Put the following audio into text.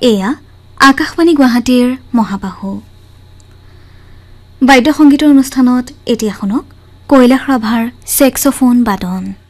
এয়া আকাশবাণী গুৱাহাটীৰ মহাবাহু বাদ্য সংগীতৰ অনুষ্ঠানত এতিয়া শুনক কৈলাশ ৰাভাৰ চেক্সোফোন বাদন।